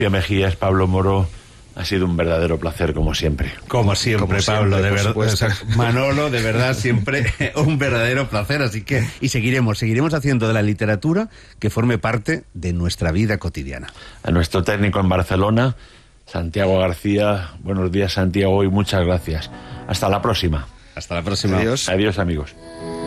Pío Mejías, Pablo Moro, ha sido un verdadero placer, como siempre. Como siempre, Pablo, de verdad. Manolo, de verdad, siempre un verdadero placer. Así que, y seguiremos haciendo de la literatura que forme parte de nuestra vida cotidiana. A nuestro técnico en Barcelona, Santiago García, buenos días, Santiago, y muchas gracias. Hasta la próxima. Hasta la próxima. Adiós. Adiós, amigos.